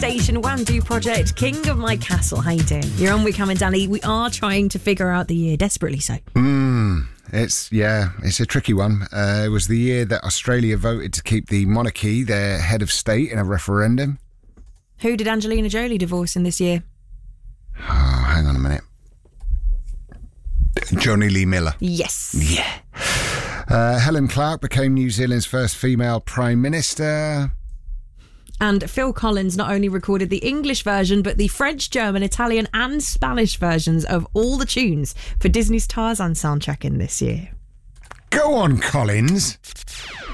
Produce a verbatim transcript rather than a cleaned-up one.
Station Wandu Project, King of My Castle. How you doing? You're on We Come and Danny. We are trying to figure out the year, desperately so. Mm, it's, yeah, it's a tricky one. Uh, it was the year that Australia voted to keep the monarchy their head of state in a referendum. Who did Angelina Jolie divorce in this year? Oh, hang on a minute. Johnny Lee Miller. Yes. Yeah. Uh, Helen Clark became New Zealand's first female Prime Minister. And Phil Collins not only recorded the English version, but the French, German, Italian and Spanish versions of all the tunes for Disney's Tarzan soundtrack in this year. Go on, Collins.